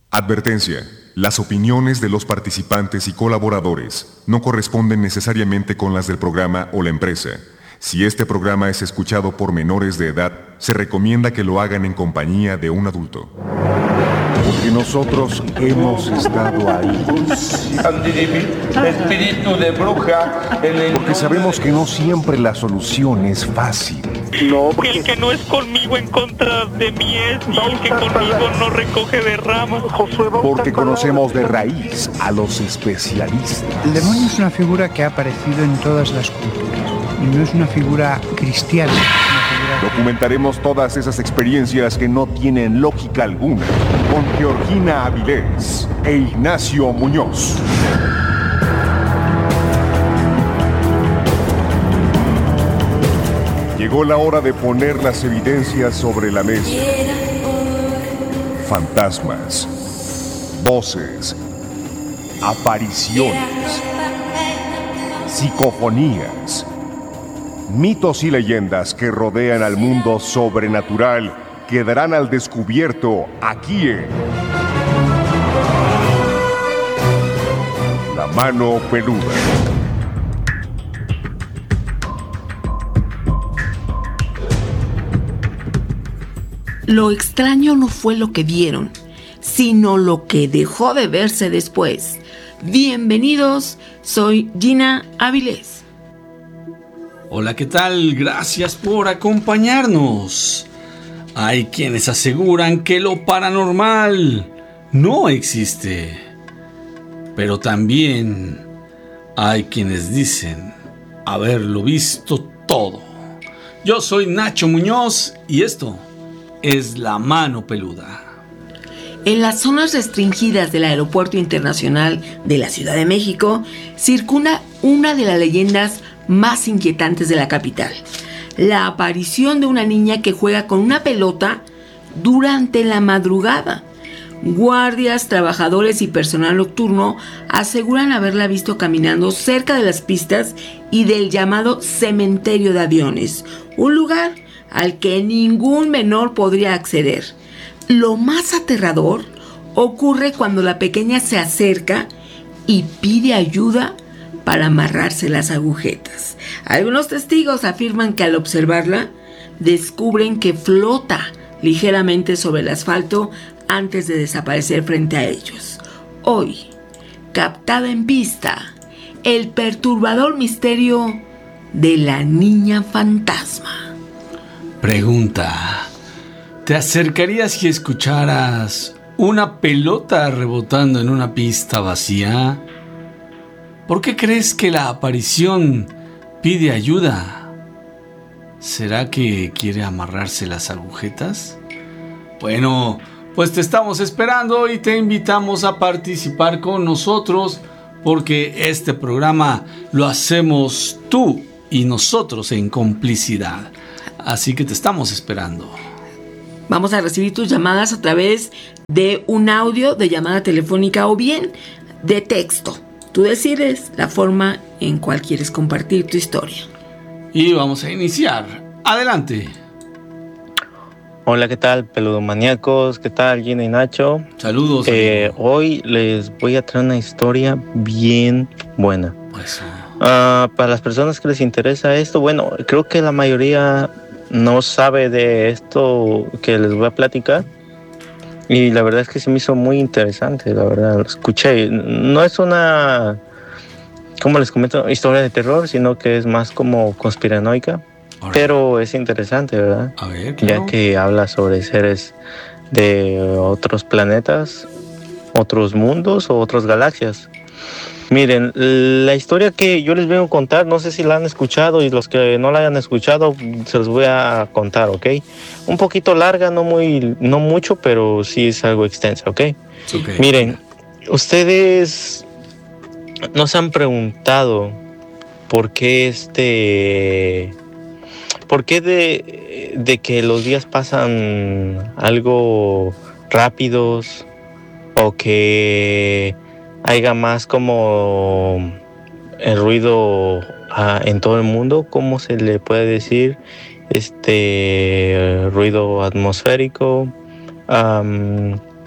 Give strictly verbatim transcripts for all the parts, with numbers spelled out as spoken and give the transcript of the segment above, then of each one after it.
Advertencia. Las opiniones de los participantes y colaboradores no corresponden necesariamente con las del programa o la empresa. Si este programa es escuchado por menores de edad, se recomienda que lo hagan en compañía de un adulto. Porque nosotros hemos estado ahí. Espíritu de bruja. Porque sabemos que no siempre la solución es fácil. No, porque el que no es conmigo en contra de mí es, y el que conmigo no recoge de ramas. Porque conocemos de raíz a los especialistas. El demonio es una figura que ha aparecido en todas las culturas y no es una figura cristiana. Documentaremos todas esas experiencias que no tienen lógica alguna con Georgina Avilés e Ignacio Muñoz. Llegó la hora de poner las evidencias sobre la mesa. Fantasmas, voces, apariciones, psicofonías, mitos y leyendas que rodean al mundo sobrenatural quedarán al descubierto aquí en La Mano Peluda. Lo extraño no fue lo que vieron, sino lo que dejó de verse después. Bienvenidos, soy Gina Avilés. Hola, ¿qué tal? Gracias por acompañarnos. Hay quienes aseguran que lo paranormal no existe, pero también hay quienes dicen haberlo visto todo. Yo soy Nacho Muñoz y esto es La Mano Peluda. En las zonas restringidas del Aeropuerto Internacional de la Ciudad de México circula una de las leyendas más inquietantes de la capital: la aparición de una niña que juega con una pelota durante la madrugada. Guardias, trabajadores y personal nocturno aseguran haberla visto caminando cerca de las pistas y del llamado cementerio de aviones, un lugar al que ningún menor podría acceder. Lo más aterrador ocurre cuando la pequeña se acerca y pide ayuda para amarrarse las agujetas. Algunos testigos afirman que al observarla descubren que flota ligeramente sobre el asfalto antes de desaparecer frente a ellos. Hoy, captada en pista, el perturbador misterio de la niña fantasma. Pregunta: ¿te acercarías si escucharas una pelota rebotando en una pista vacía? ¿Por qué crees que la aparición pide ayuda? ¿Será que quiere amarrarse las agujetas? Bueno, pues te estamos esperando y te invitamos a participar con nosotros, porque este programa lo hacemos tú y nosotros en complicidad. Así que te estamos esperando. Vamos a recibir tus llamadas a través de un audio de llamada telefónica o bien de texto. Tú decides la forma en cual quieres compartir tu historia. Y vamos a iniciar. Adelante. Hola, ¿qué tal, peludomaníacos? ¿Qué tal, Gina y Nacho? Saludos. Eh, hoy les voy a traer una historia bien buena. Pues, uh, para las personas que les interesa esto, bueno, creo que la mayoría no sabe de esto que les voy a platicar. Y la verdad es que se me hizo muy interesante, la verdad. Lo escuché. No es una, como les comento, historia de terror, sino que es más como conspiranoica. Right. Pero es interesante, ¿verdad? A ver, claro. Ya que habla sobre seres de otros planetas, otros mundos o otras galaxias. Miren, la historia que yo les vengo a contar, no sé si la han escuchado, y los que no la hayan escuchado, se los voy a contar, ¿ok? Un poquito larga, no muy, no mucho, pero sí es algo extensa, ¿ok? Okay. Miren, ustedes no se han preguntado por qué este... ¿Por qué de, de que los días pasan algo rápidos o que haya más como el ruido uh, en todo el mundo? ¿Cómo se le puede decir? Este ruido atmosférico. Um,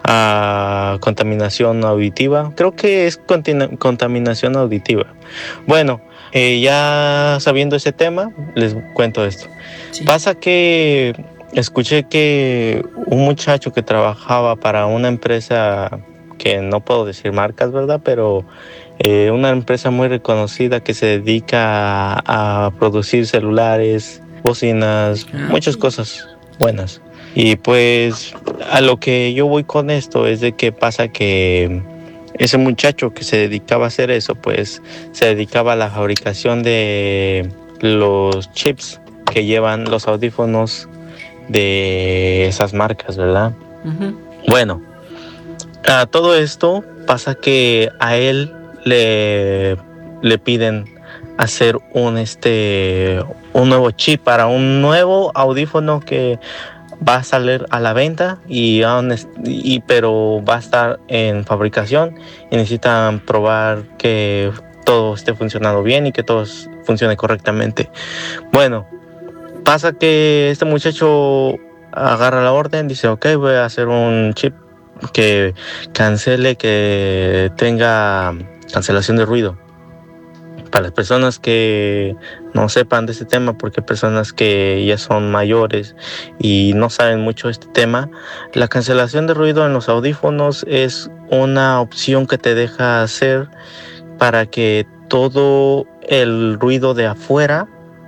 a contaminación auditiva. Creo que es contina- contaminación auditiva. Bueno, eh, ya sabiendo ese tema, les cuento esto. Sí. Pasa que escuché que un muchacho que trabajaba para una empresa, que no puedo decir marcas, ¿verdad? Pero eh, una empresa muy reconocida que se dedica a, a producir celulares, bocinas, ah, muchas sí. cosas buenas. Y pues a lo que yo voy con esto es de que pasa que ese muchacho que se dedicaba a hacer eso, pues se dedicaba a la fabricación de los chips que llevan los audífonos de esas marcas, ¿verdad? Uh-huh. Bueno, a todo esto pasa que a él le, le piden hacer un, este, un nuevo chip para un nuevo audífono que va a salir a la venta, y, y pero va a estar en fabricación y necesitan probar que todo esté funcionando bien y que todo funcione correctamente. Bueno, pasa que este muchacho agarra la orden, dice, ok, voy a hacer un chip que cancele, que tenga cancelación de ruido. Para las personas que no sepan de este tema, porque hay personas que ya son mayores y no saben mucho de este tema, la cancelación de ruido en los audífonos es una opción que te deja hacer para que todo el ruido de afuera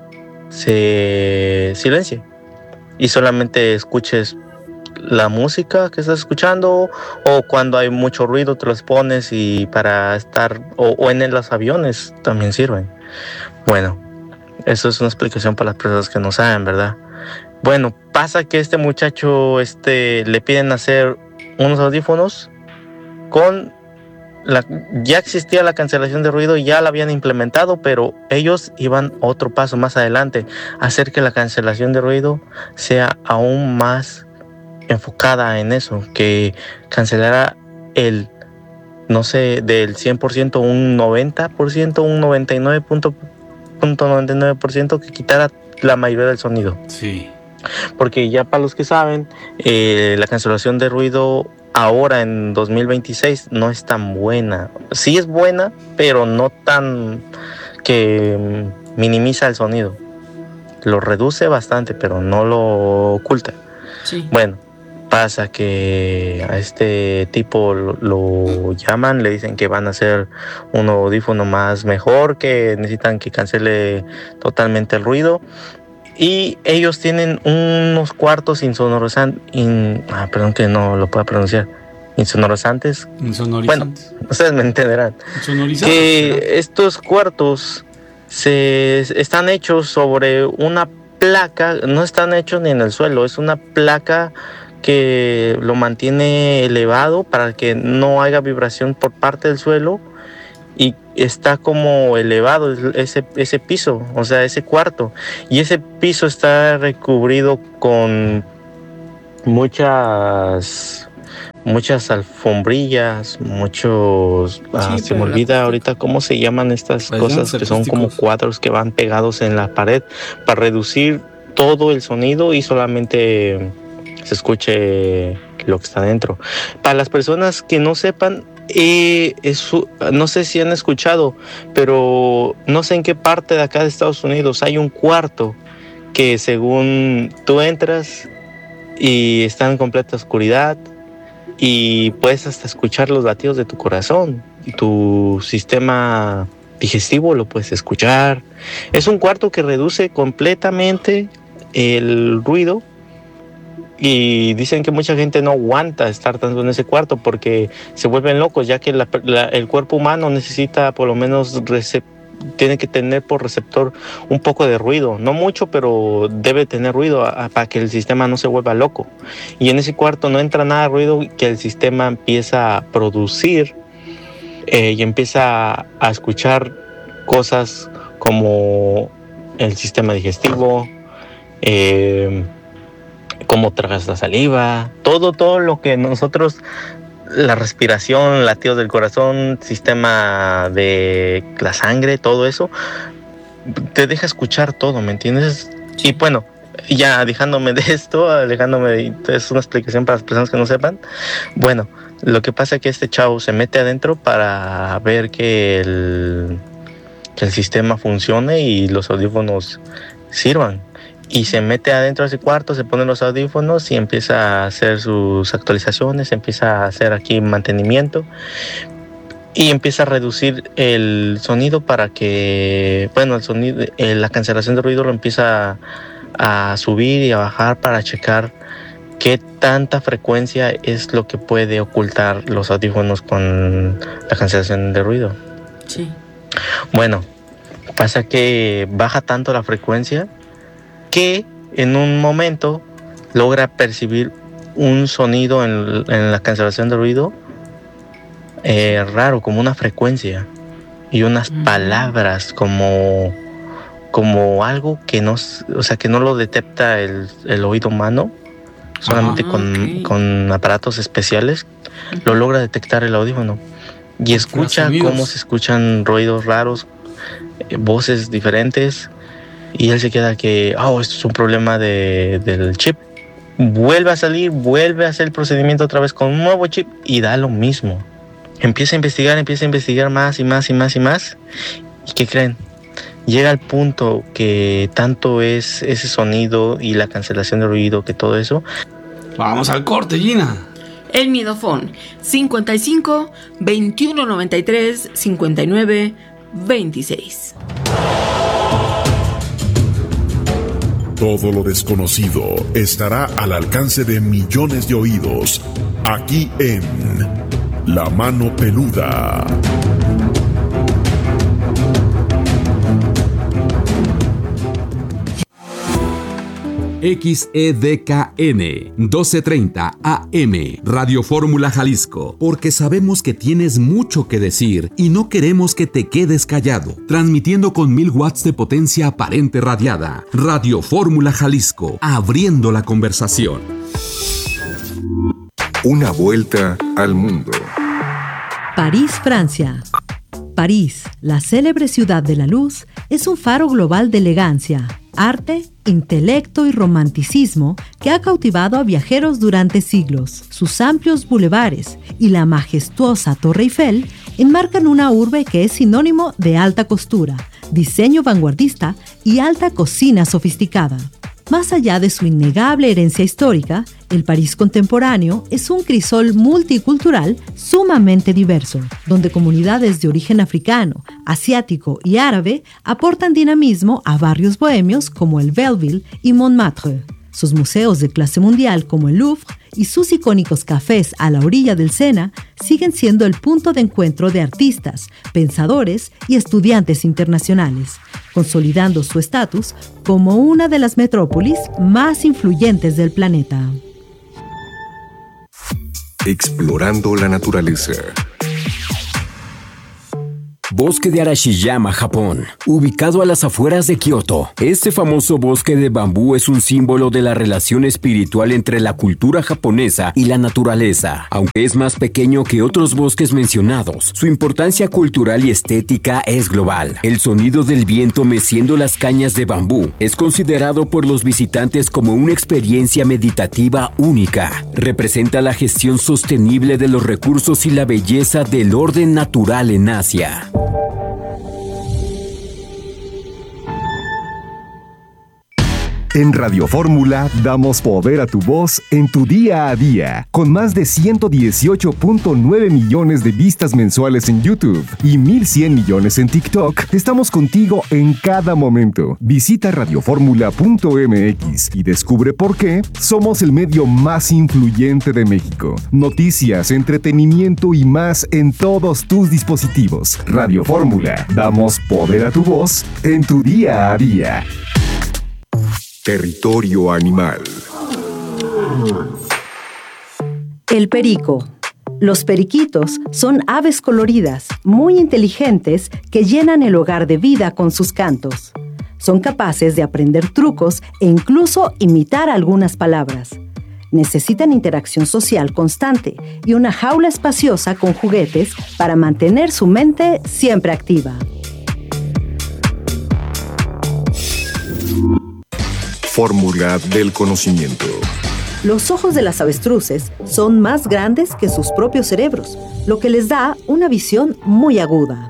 se silencie y solamente escuches la música que estás escuchando, o cuando hay mucho ruido te los pones y para estar, o, o en los aviones también sirven. Bueno, eso es una explicación para las personas que no saben, ¿verdad? Bueno, pasa que este muchacho este, le piden hacer unos audífonos con la, ya existía la cancelación de ruido, ya la habían implementado, pero ellos iban otro paso más adelante, hacer que la cancelación de ruido sea aún más enfocada en eso, que cancelara el, no sé, del cien por ciento un noventa por ciento, un noventa y nueve punto noventa y nueve por ciento, que quitara la mayoría del sonido. Sí. Porque ya para los que saben, eh, la cancelación de ruido ahora en dos mil veintiséis no es tan buena. Sí es buena, pero no tan que minimiza el sonido. Lo reduce bastante, pero no lo oculta. Sí. Bueno, pasa que a este tipo lo, lo llaman, le dicen que van a hacer un audífono más mejor, que necesitan que cancele totalmente el ruido. Y ellos tienen unos cuartos insonorizantes, in, ah, perdón que no lo pueda pronunciar, insonorizantes. Insonorizantes. Bueno, ustedes me entenderán. Que ¿verdad? Estos cuartos se están hechos sobre una placa, no están hechos ni en el suelo, es una placa que lo mantiene elevado para que no haya vibración por parte del suelo, y está como elevado ese, ese piso, o sea, ese cuarto, y ese piso está recubrido con muchas muchas alfombrillas, muchos, sí, ah, se me olvida ahorita cómo se llaman estas pues cosas, que son como cuadros que van pegados en la pared para reducir todo el sonido y solamente se escuche lo que está dentro. Para las personas que no sepan, eh, es, no sé si han escuchado, pero no sé en qué parte de acá de Estados Unidos hay un cuarto que según tú entras y está en completa oscuridad y puedes hasta escuchar los latidos de tu corazón, tu sistema digestivo lo puedes escuchar. Es un cuarto que reduce completamente el ruido. Y dicen que mucha gente no aguanta estar tanto en ese cuarto porque se vuelven locos, ya que la, la, el cuerpo humano necesita por lo menos recep- tiene que tener por receptor un poco de ruido, no mucho, pero debe tener ruido a, a, para que el sistema no se vuelva loco. Y en ese cuarto no entra nada de ruido, que el sistema empieza a producir eh, y empieza a escuchar cosas como el sistema digestivo, eh, cómo tragas la saliva, todo, todo lo que nosotros, la respiración, latidos del corazón, sistema de la sangre, todo eso, te deja escuchar todo, ¿me entiendes? Y bueno, ya alejándome de esto, alejándome de... Es una explicación para las personas que no sepan. Bueno, lo que pasa es que este chavo se mete adentro para ver que el, que el sistema funcione y los audífonos sirvan. Y se mete adentro de ese cuarto, se pone los audífonos y empieza a hacer sus actualizaciones, empieza a hacer aquí mantenimiento y empieza a reducir el sonido para que, bueno, el sonido, eh, la cancelación de ruido lo empieza a, a subir y a bajar para checar qué tanta frecuencia es lo que puede ocultar los audífonos con la cancelación de ruido. Sí. Bueno, pasa que baja tanto la frecuencia que en un momento logra percibir un sonido en, en la cancelación de ruido eh, raro, como una frecuencia y unas mm. palabras como, como algo que no, o sea, que no lo detecta el, el oído humano, solamente ah, con, okay. con aparatos especiales uh-huh. lo logra detectar el audífono y escucha cómo se escuchan ruidos raros, eh, voces diferentes. Y él se queda que, oh, esto es un problema de, del chip. Vuelve a salir, vuelve a hacer el procedimiento otra vez con un nuevo chip y da lo mismo. Empieza a investigar, empieza a investigar más y más y más y más. ¿Y qué creen? Llega al punto que tanto es ese sonido y la cancelación de ruido que todo eso. Vamos al corte, Gina. El Miedofón, cincuenta y cinco, veintiuno noventa y tres, cincuenta y nueve, veintiséis. Todo lo desconocido estará al alcance de millones de oídos, aquí en La Mano Peluda. X E D K N doce treinta A M Radio Fórmula Jalisco, porque sabemos que tienes mucho que decir y no queremos que te quedes callado. Transmitiendo con mil watts de potencia aparente radiada. Radio Fórmula Jalisco, abriendo la conversación. Una vuelta al mundo. París, Francia. París, la célebre ciudad de la luz, es un faro global de elegancia, arte, intelecto y romanticismo que ha cautivado a viajeros durante siglos. Sus amplios bulevares y la majestuosa Torre Eiffel enmarcan una urbe que es sinónimo de alta costura, diseño vanguardista y alta cocina sofisticada. Más allá de su innegable herencia histórica, el París contemporáneo es un crisol multicultural sumamente diverso, donde comunidades de origen africano, asiático y árabe aportan dinamismo a barrios bohemios como el Belleville y Montmartre. Sus museos de clase mundial como el Louvre y sus icónicos cafés a la orilla del Sena siguen siendo el punto de encuentro de artistas, pensadores y estudiantes internacionales, consolidando su estatus como una de las metrópolis más influyentes del planeta. Explorando la naturaleza. Bosque de Arashiyama, Japón, ubicado a las afueras de Kioto. Este famoso bosque de bambú es un símbolo de la relación espiritual entre la cultura japonesa y la naturaleza. Aunque es más pequeño que otros bosques mencionados, su importancia cultural y estética es global. El sonido del viento meciendo las cañas de bambú es considerado por los visitantes como una experiencia meditativa única. Representa la gestión sostenible de los recursos y la belleza del orden natural en Asia. En Radio Fórmula damos poder a tu voz en tu día a día. Con más de ciento dieciocho punto nueve millones de vistas mensuales en YouTube y mil cien millones en TikTok, estamos contigo en cada momento. Visita radioformula punto m x y descubre por qué somos el medio más influyente de México. Noticias, entretenimiento y más en todos tus dispositivos. Radio Fórmula, damos poder a tu voz en tu día a día. Territorio animal. El perico. Los periquitos son aves coloridas, muy inteligentes, que llenan el hogar de vida con sus cantos. Son capaces de aprender trucos e incluso imitar algunas palabras. Necesitan interacción social constante y una jaula espaciosa con juguetes para mantener su mente siempre activa. fórmula del conocimiento. Los ojos de las avestruces son más grandes que sus propios cerebros, lo que les da una visión muy aguda.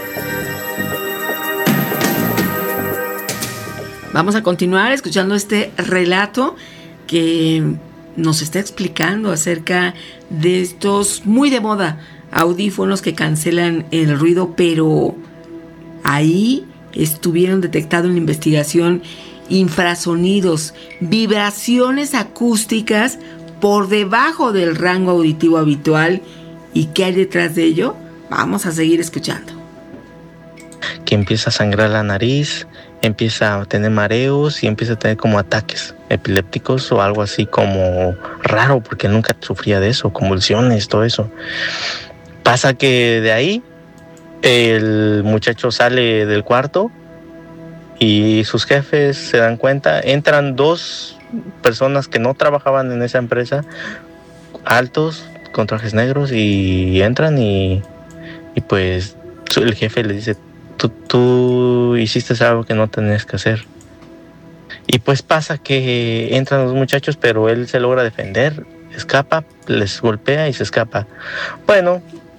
Vamos a continuar escuchando este relato que nos está explicando acerca de estos muy de moda audífonos que cancelan el ruido, pero ahí estuvieron detectados en la investigación infrasonidos, vibraciones acústicas por debajo del rango auditivo habitual. ¿Y qué hay detrás de ello? Vamos a seguir escuchando. Que empieza a sangrar la nariz, empieza a tener mareos y empieza a tener como ataques epilépticos o algo así como raro, porque nunca sufría de eso, convulsiones, todo eso. Pasa que de ahí el muchacho sale del cuarto y sus jefes se dan cuenta. Entran dos personas que no trabajaban en esa empresa, altos, con trajes negros, y entran y, y pues el jefe le dice: Tú, tú hiciste algo que no tenías que hacer. Y pues pasa que entran los muchachos, pero él se logra defender, escapa, les golpea y se escapa. Bueno,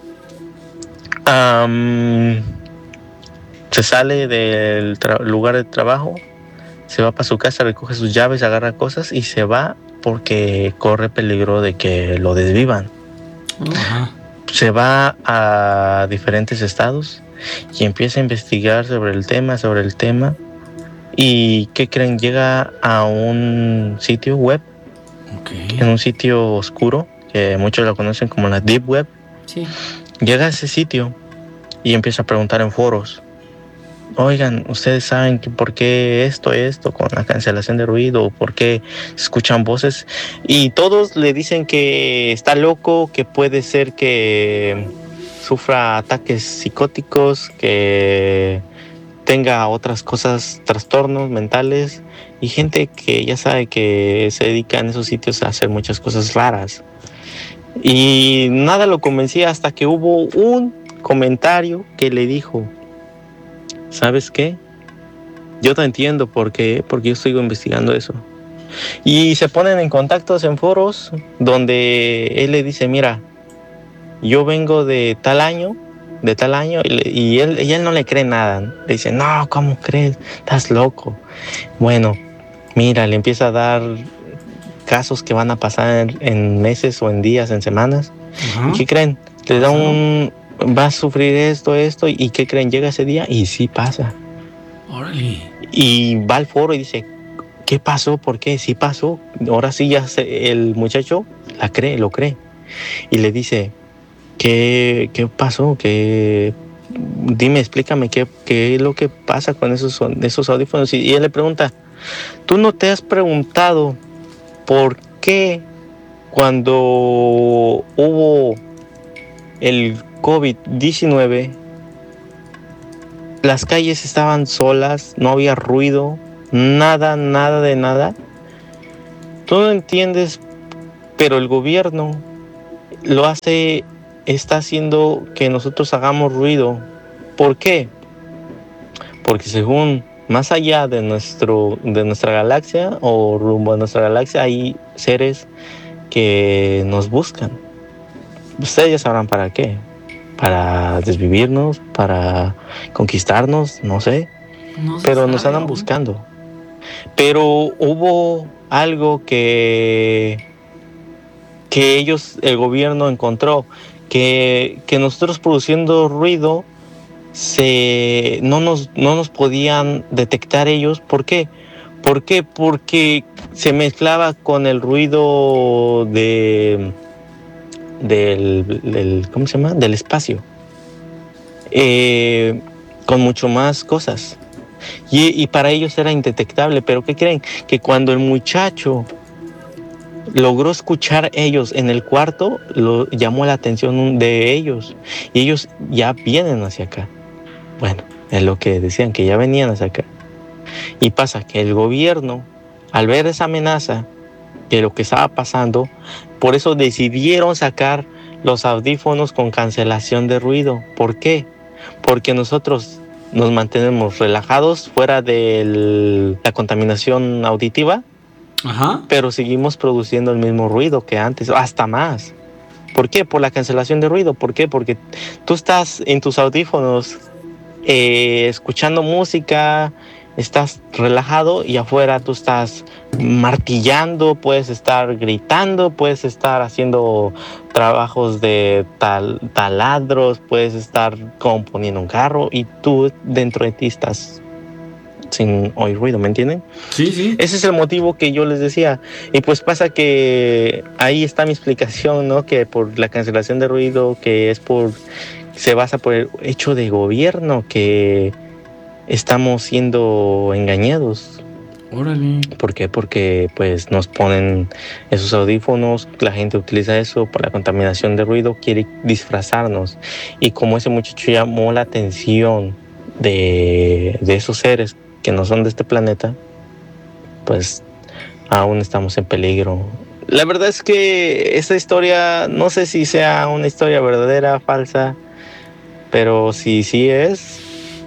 um, se sale del tra- lugar de trabajo, se va para su casa, recoge sus llaves, agarra cosas y se va porque corre peligro de que lo desvivan. Ajá. Se va a diferentes estados y empieza a investigar sobre el tema, sobre el tema. ¿Y qué creen? Llega a un sitio web, okay. En un sitio oscuro, que muchos lo conocen como la Deep Web. Sí. Llega a ese sitio y empieza a preguntar en foros: oigan, ¿ustedes saben que por qué esto, esto, con la cancelación de ruido? ¿Por qué escuchan voces? Y todos le dicen que está loco, que puede ser que sufra ataques psicóticos, que tenga otras cosas, trastornos mentales, y gente que ya sabe que se dedica en esos sitios a hacer muchas cosas raras. Y nada lo convencía hasta que hubo un comentario que le dijo: ¿sabes qué? Yo te entiendo por qué, porque yo estoy investigando eso. Y se ponen en contactos en foros donde él le dice: mira, yo vengo de tal año, de tal año, y, le, y, él, y él no le cree nada. Le dice: no, ¿cómo crees? Estás loco. Bueno, mira, le empieza a dar casos que van a pasar en, en meses o en días, en semanas. Uh-huh. ¿Y qué creen? Le da un... va a sufrir esto, esto, y ¿qué creen? Llega ese día y sí pasa. Órale. Y va al foro y dice: ¿qué pasó? ¿Por qué? Sí pasó. Ahora sí ya se, el muchacho la cree, lo cree. Y le dice: ¿qué, qué pasó? ¿Qué? Dime, explícame qué, qué es lo que pasa con esos, esos audífonos. Y, y él le pregunta: ¿tú no te has preguntado por qué cuando hubo el COVID diecinueve, las calles estaban solas, no había ruido, nada, nada de nada? Tú no entiendes, pero el gobierno lo hace, está haciendo que nosotros hagamos ruido. ¿Por qué? Porque según más allá de, nuestro, de nuestra galaxia o rumbo a nuestra galaxia hay seres que nos buscan. Ustedes ya sabrán para qué. Para desvivirnos, para conquistarnos, no sé. No pero sabe, nos andan ¿no? buscando. Pero hubo algo que, que ellos, el gobierno encontró, que, que nosotros produciendo ruido se, no, nos, no nos podían detectar ellos. ¿Por qué? ¿Por qué? Porque se mezclaba con el ruido de... Del, del, ¿cómo se llama? Del espacio, eh, con mucho más cosas, y, y para ellos era indetectable. Pero ¿qué creen? Que cuando el muchacho logró escuchar ellos en el cuarto, lo llamó la atención de ellos, y ellos ya vienen hacia acá. Bueno, es lo que decían, que ya venían hacia acá. Y pasa que el gobierno, al ver esa amenaza de lo que estaba pasando, por eso decidieron sacar los audífonos con cancelación de ruido. ¿Por qué? Porque nosotros nos mantenemos relajados fuera de la contaminación auditiva. Ajá. Pero seguimos produciendo el mismo ruido que antes, hasta más. ¿Por qué? Por la cancelación de ruido. ¿Por qué? Porque tú estás en tus audífonos eh, escuchando música, estás relajado y afuera tú estás martillando, puedes estar gritando, puedes estar haciendo trabajos de tal, taladros, puedes estar componiendo un carro y tú dentro de ti estás sin oír ruido, ¿me entienden? Sí, sí. Ese es el motivo que yo les decía. Y pues pasa que ahí está mi explicación, ¿no? Que por la cancelación de ruido, que es por, se basa por el hecho de gobierno, que estamos siendo engañados. Órale. ¿Por qué? Porque pues nos ponen esos audífonos, la gente utiliza eso por la contaminación de ruido, quiere disfrazarnos. Y como ese muchacho llamó la atención de, de esos seres que no son de este planeta, pues aún estamos en peligro. La verdad es que esta historia, no sé si sea una historia verdadera, falsa, pero si sí es,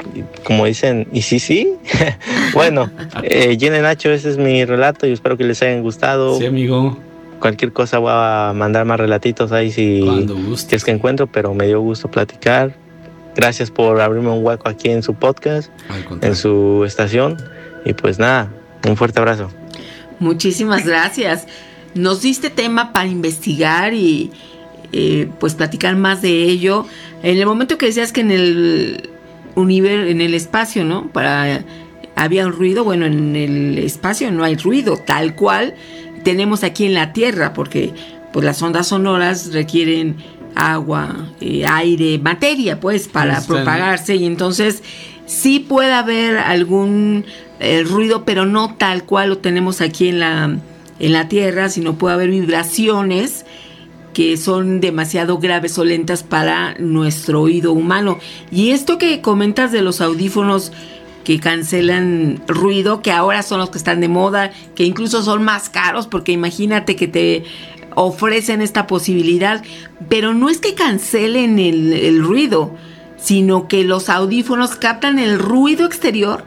como dicen, y sí, sí. Bueno, eh, Jen y Nacho, ese es mi relato y espero que les hayan gustado. Sí, amigo. Cualquier cosa voy a mandar más relatitos ahí si, si es que encuentro, pero me dio gusto platicar. Gracias por abrirme un hueco aquí en su podcast, en su estación. Y pues nada, un fuerte abrazo. Muchísimas gracias. Nos diste tema para investigar y eh, pues platicar más de ello. En el momento que decías que en el universo, en el espacio, ¿no? Para había un ruido, bueno, en el espacio no hay ruido, tal cual tenemos aquí en la Tierra, porque pues las ondas sonoras requieren agua, eh, aire, materia, pues, para Está propagarse, y entonces sí puede haber algún eh, ruido, pero no tal cual lo tenemos aquí en la, en la Tierra, sino puede haber vibraciones que son demasiado graves o lentas para nuestro oído humano. Y esto que comentas de los audífonos que cancelan ruido, que ahora son los que están de moda, que incluso son más caros, porque imagínate que te ofrecen esta posibilidad, pero no es que cancelen el, el ruido, sino que los audífonos captan el ruido exterior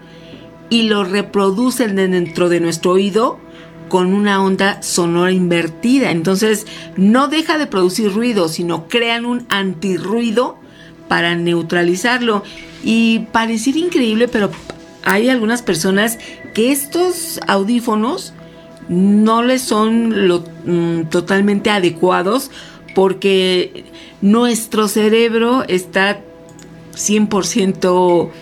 y lo reproducen dentro de nuestro oído con una onda sonora invertida. Entonces no deja de producir ruido, sino crean un antirruido para neutralizarlo. Y pareciera increíble, pero hay algunas personas que estos audífonos no les son lo, mm, totalmente adecuados, porque nuestro cerebro está cien por ciento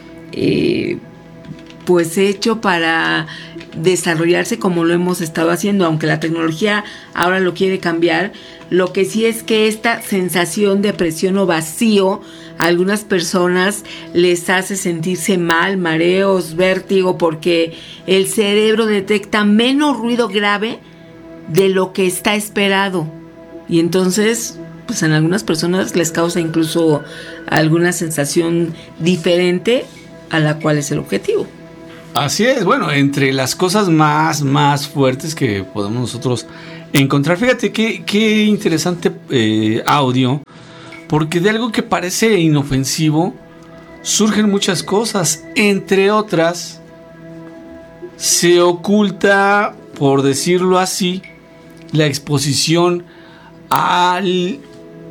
eh, pues hecho para desarrollarse como lo hemos estado haciendo, aunque la tecnología ahora lo quiere cambiar. Lo que sí es que esta sensación de presión o vacío a algunas personas les hace sentirse mal, mareos, vértigo, porque el cerebro detecta menos ruido grave de lo que está esperado. Y entonces, pues en algunas personas les causa incluso alguna sensación diferente a la cual es el objetivo. Así es, bueno, entre las cosas más, más fuertes que podemos nosotros encontrar, fíjate qué, qué interesante eh, audio, porque de algo que parece inofensivo surgen muchas cosas, entre otras se oculta, por decirlo así, la exposición al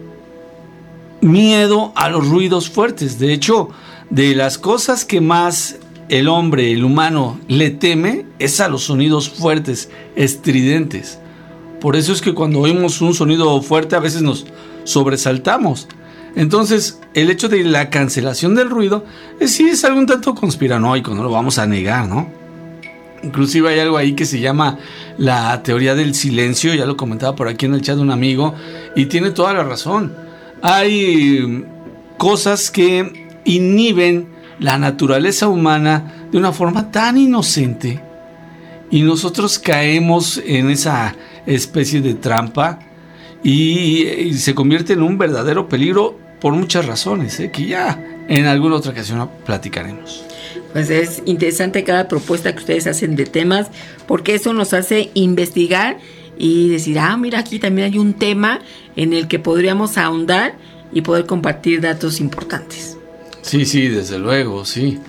miedo a los ruidos fuertes. De hecho, de las cosas que más el hombre, el humano, le teme es a los sonidos fuertes, estridentes. Por eso es que cuando oímos un sonido fuerte a veces nos sobresaltamos. Entonces, el hecho de la cancelación del ruido es, sí es algo un tanto conspiranoico, no lo vamos a negar, ¿no? Inclusive hay algo ahí que se llama la teoría del silencio, ya lo comentaba por aquí en el chat un amigo, y tiene toda la razón. Hay cosas que inhiben la naturaleza humana de una forma tan inocente y nosotros caemos en esa especie de trampa y, y se convierte en un verdadero peligro por muchas razones, ¿eh? Que ya en alguna otra ocasión platicaremos. Pues es interesante cada propuesta que ustedes hacen de temas, porque eso nos hace investigar y decir, ah, mira, aquí también hay un tema en el que podríamos ahondar y poder compartir datos importantes. Sí, sí, desde luego, sí.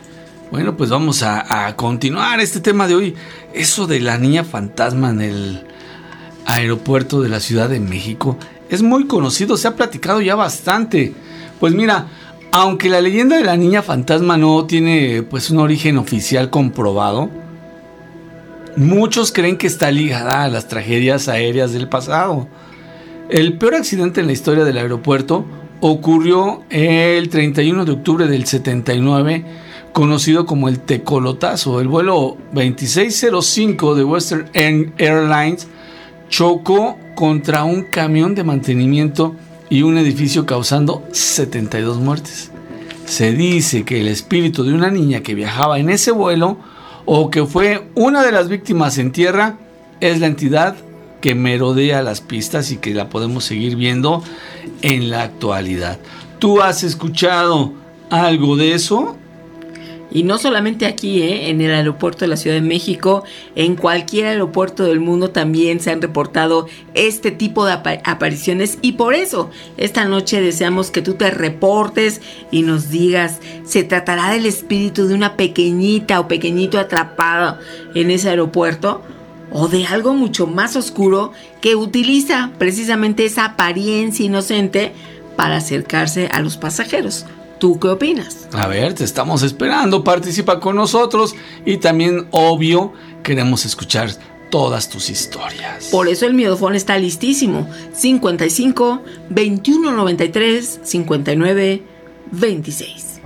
Bueno, pues vamos a, a continuar este tema de hoy. Eso de la niña fantasma en el aeropuerto de la Ciudad de México es muy conocido, se ha platicado ya bastante. Pues mira, aunque la leyenda de la niña fantasma no tiene pues un origen oficial comprobado, muchos creen que está ligada a las tragedias aéreas del pasado. El peor accidente en la historia del aeropuerto ocurrió el treinta y uno de octubre del setenta y nueve, conocido como el tecolotazo. El vuelo veintiséis cero cinco de Western Airlines chocó contra un camión de mantenimiento y un edificio, causando setenta y dos muertes. Se dice que el espíritu de una niña que viajaba en ese vuelo o que fue una de las víctimas en tierra es la entidad que merodea las pistas y que la podemos seguir viendo en la actualidad. ¿Tú has escuchado algo de eso? Y no solamente aquí, ¿eh? En el aeropuerto de la Ciudad de México, en cualquier aeropuerto del mundo también se han reportado este tipo de ap- apariciones y por eso esta noche deseamos que tú te reportes y nos digas, ¿se tratará del espíritu de una pequeñita o pequeñito atrapado en ese aeropuerto? ¿O de algo mucho más oscuro que utiliza precisamente esa apariencia inocente para acercarse a los pasajeros? ¿Tú qué opinas? A ver, te estamos esperando, participa con nosotros y también, obvio, queremos escuchar todas tus historias. Por eso el Miedofón está listísimo. cincuenta y cinco, veintiuno noventa y tres, cincuenta y nueve, veintiséis.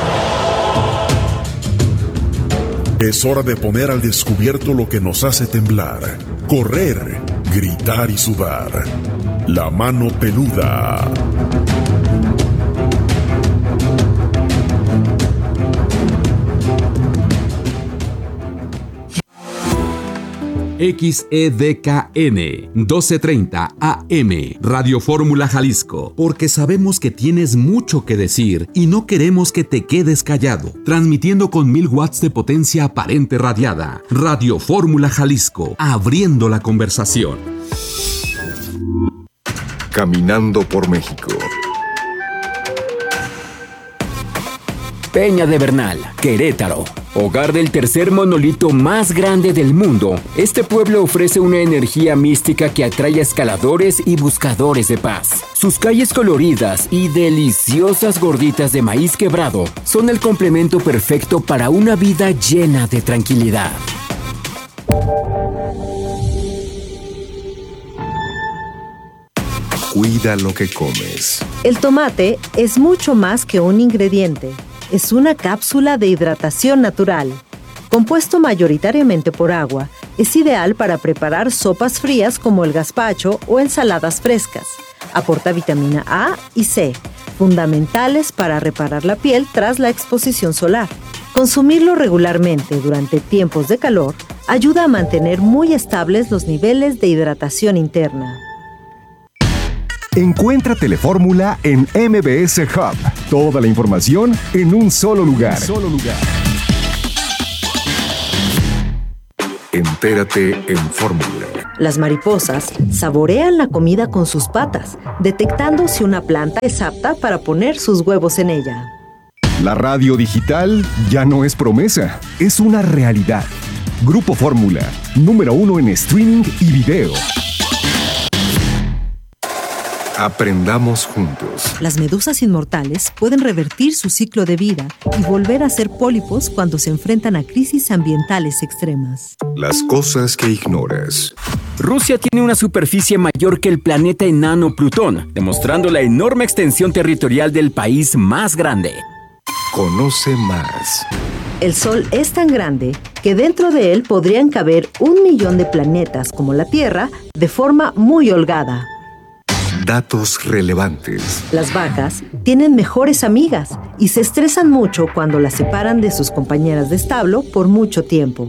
Es hora de poner al descubierto lo que nos hace temblar, correr, gritar y sudar. La mano peluda. X E D K N doce treinta A M Radio Fórmula Jalisco, porque sabemos que tienes mucho que decir y no queremos que te quedes callado. Transmitiendo con mil watts de potencia aparente radiada. Radio Fórmula Jalisco, abriendo la conversación. Caminando por México. Peña de Bernal, Querétaro. Hogar del tercer monolito más grande del mundo, este pueblo ofrece una energía mística que atrae a escaladores y buscadores de paz. Sus calles coloridas y deliciosas gorditas de maíz quebrado son el complemento perfecto para una vida llena de tranquilidad. Cuida lo que comes. El tomate es mucho más que un ingrediente. Es una cápsula de hidratación natural. Compuesto mayoritariamente por agua, es ideal para preparar sopas frías como el gazpacho o ensaladas frescas. Aporta vitamina A y C, fundamentales para reparar la piel tras la exposición solar. Consumirlo regularmente durante tiempos de calor ayuda a mantener muy estables los niveles de hidratación interna. Encuentra Telefórmula en M B S Hub. Toda la información en un solo lugar. Solo lugar. Entérate en Fórmula. Las mariposas saborean la comida con sus patas, detectando si una planta es apta para poner sus huevos en ella. La radio digital ya no es promesa, es una realidad. Grupo Fórmula, número uno en streaming y video. Aprendamos juntos. Las medusas inmortales pueden revertir su ciclo de vida y volver a ser pólipos cuando se enfrentan a crisis ambientales extremas. Las cosas que ignoras. Rusia tiene una superficie mayor que el planeta enano Plutón, demostrando la enorme extensión territorial del país más grande. Conoce más. El Sol es tan grande que dentro de él podrían caber un millón de planetas como la Tierra de forma muy holgada. Datos relevantes. Las vacas tienen mejores amigas y se estresan mucho cuando las separan de sus compañeras de establo por mucho tiempo.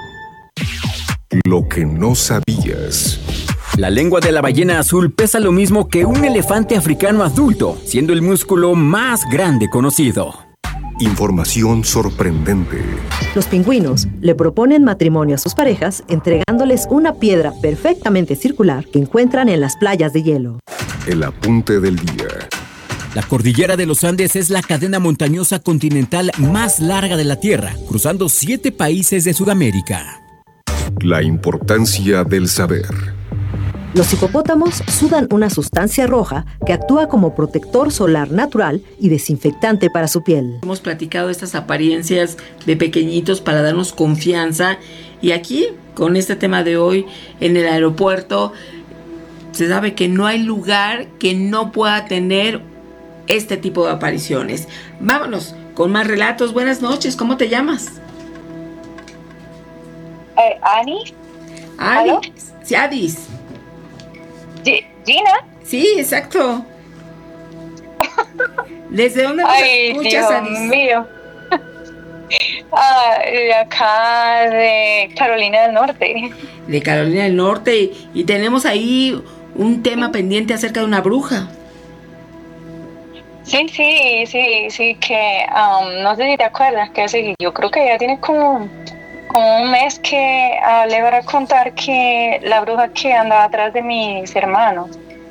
Lo que no sabías. La lengua de la ballena azul pesa lo mismo que un elefante africano adulto, siendo el músculo más grande conocido. Información sorprendente. Los pingüinos le proponen matrimonio a sus parejas entregándoles una piedra perfectamente circular que encuentran en las playas de hielo. El apunte del día. La cordillera de los Andes es la cadena montañosa continental más larga de la Tierra, cruzando siete países de Sudamérica. La importancia del saber. Los hipopótamos sudan una sustancia roja que actúa como protector solar natural y desinfectante para su piel. Hemos platicado estas apariencias de pequeñitos para darnos confianza, y aquí, con este tema de hoy, en el aeropuerto, se sabe que no hay lugar que no pueda tener este tipo de apariciones. Vámonos con más relatos. Buenas noches, ¿cómo te llamas? Eh, ¿Ani? Adi. Sí, Adis. ¿Gina? Sí, exacto. ¿Desde dónde nos Ay, escuchas, Dios Adis? mío. Ah, de acá de Carolina del Norte. De Carolina del Norte, y, y tenemos ahí un tema pendiente acerca de una bruja. Sí, sí, sí, sí, que um, no sé si te acuerdas que hace, yo creo que ya tiene como, como un mes que uh, le voy a contar que la bruja que andaba atrás de mis hermanos.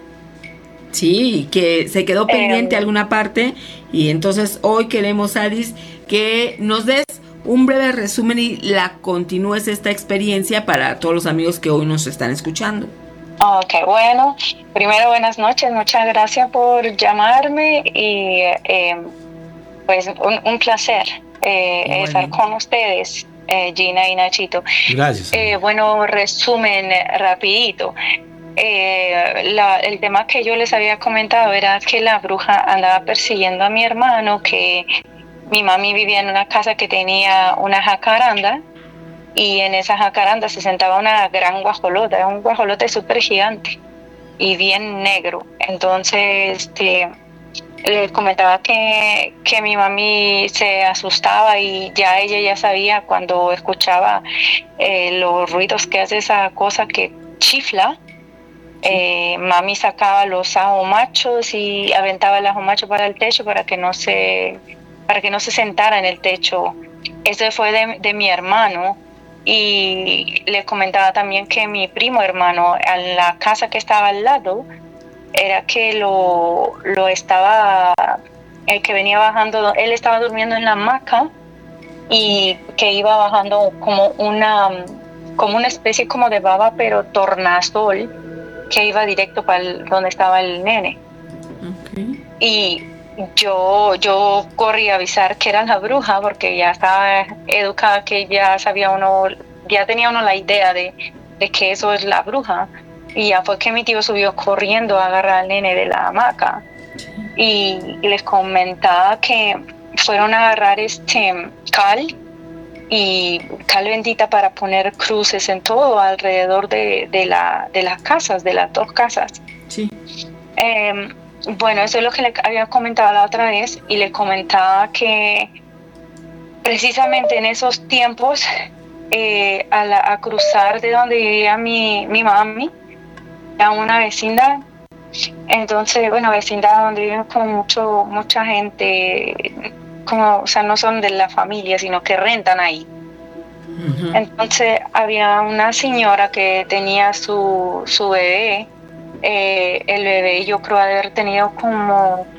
Sí, que se quedó pendiente eh, alguna parte, y entonces hoy queremos, Adis, que nos des un breve resumen y la continúes esta experiencia para todos los amigos que hoy nos están escuchando. Ok, bueno, primero buenas noches, muchas gracias por llamarme y eh, pues un, un placer eh, estar con ustedes, eh, Gina y Nachito. Gracias. Eh, bueno, resumen rapidito. Eh, la, el tema que yo les había comentado era que la bruja andaba persiguiendo a mi hermano, que mi mami vivía en una casa que tenía una jacaranda, y en esa jacaranda se sentaba una gran guajolota, un guajolote súper gigante y bien negro. Entonces este, les comentaba que, que mi mami se asustaba, y ya ella ya sabía cuando escuchaba eh, los ruidos que hace esa cosa que chifla. Eh, mami sacaba los ajomachos y aventaba el ajomacho para el techo para que no se para que no se sentara en el techo. Eso fue de, de mi hermano. Y le comentaba también que mi primo hermano, en la casa que estaba al lado, era que lo, lo estaba, el que venía bajando, él estaba durmiendo en la hamaca, y que iba bajando como una, como una especie como de baba, pero tornasol, que iba directo para el, donde estaba el nene. Okay. Y yo yo corrí a avisar que era la bruja, porque ya estaba educada, que ya sabía uno, ya tenía uno la idea de, de que eso es la bruja. Y ya fue que mi tío subió corriendo a agarrar al nene de la hamaca. Y, y les comentaba que fueron a agarrar este cal y cal bendita para poner cruces en todo alrededor de, de, la, de las casas, de las dos casas. Sí. Eh, Bueno, eso es lo que le había comentado la otra vez, y le comentaba que precisamente en esos tiempos, eh, a, la, a cruzar de donde vivía mi, mi mami, a una vecindad, entonces, bueno, vecindad donde viven como mucho, mucha gente, como, o sea, no son de la familia, sino que rentan ahí. Uh-huh. Entonces, había una señora que tenía su, su bebé. Eh, el bebé yo creo haber tenido como